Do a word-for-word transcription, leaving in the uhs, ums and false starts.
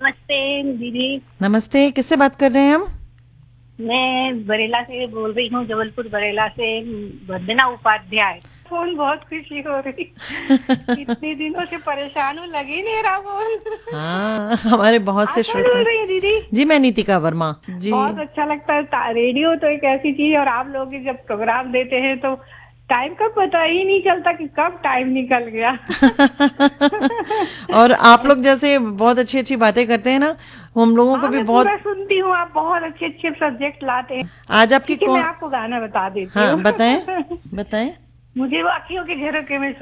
नमस्ते दीदी। नमस्ते, किससे बात कर रहे हैं हम? मैं बरेला से बोल रही हूँ, जबलपुर बरेला से। वंदना उपाध्याय। फोन बहुत खुशी हो रही। इतने दिनों से परेशान हूँ, लग ही नहीं रहा फोन। हाँ, हमारे बहुत से आप कौन श्रोता। बोल रही है दीदी? जी, मैं नीतिका वर्मा जी। बहुत अच्छा लगता है। रेडियो तो एक ऐसी चीज है, और आप लोग जब प्रोग्राम देते हैं तो टाइम का पता ही नहीं चलता कि कब टाइम निकल गया। और आप लोग जैसे बहुत अच्छी अच्छी बातें करते हैं ना, हम लोगों को हाँ, भी मैं बहुत। पूरा सुनती हूँ। आप बहुत अच्छे अच्छे सब्जेक्ट लाते हैं। आज आपकी ठीक है, मैं कौन? आपको गाना बता देती हाँ, हूँ। बताएं बताएं। मुझे वो अखियों के झरोखे में